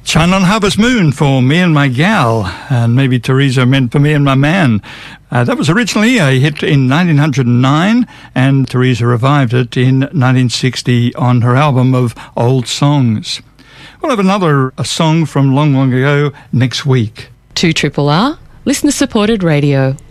Shine on Harvest Moon for Me and My Gal, and maybe Teresa meant for Me and My Man. That was originally a hit in 1909, and Teresa revived it in 1960 on her album of old songs. We'll have another song from long, long ago next week. 2RRR, listener-supported radio.